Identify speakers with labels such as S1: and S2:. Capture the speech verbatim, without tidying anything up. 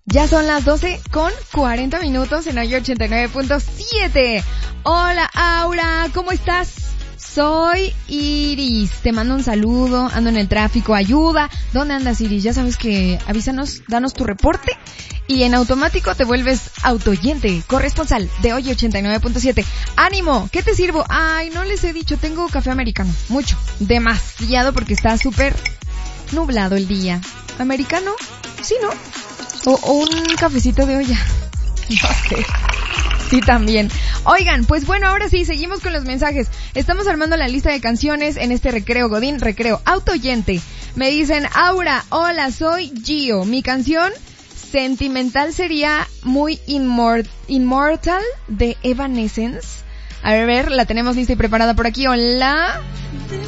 S1: Ya son las doce con cuarenta minutos en Hoy ochenta y nueve punto siete. Hola Aura, ¿cómo estás? Soy Iris, te mando un saludo, ando en el tráfico, ayuda. ¿Dónde andas, Iris? Ya sabes que avísanos, danos tu reporte y en automático te vuelves autoyente, corresponsal de Hoy ochenta y nueve punto siete. ¡Ánimo! ¿Qué te sirvo? Ay, no les he dicho, tengo café americano, mucho, demasiado porque está súper nublado el día. ¿Americano? Sí, ¿no? O, o un cafecito de olla. No sé. Sí, también. Oigan, pues bueno, ahora sí, seguimos con los mensajes. Estamos armando la lista de canciones en este recreo Godín, recreo autoyente. Me dicen, Aura, hola, soy Gio. Mi canción sentimental sería muy inmor- Immortal de Evanescence. A ver, la tenemos lista y preparada por aquí. Hola.